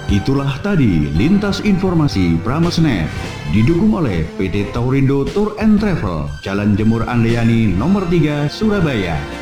Itulah tadi lintas informasi Pramesnet, didukung oleh PT Taurindo Tour and Travel, Jalan Jemur Andriani nomor 3, Surabaya.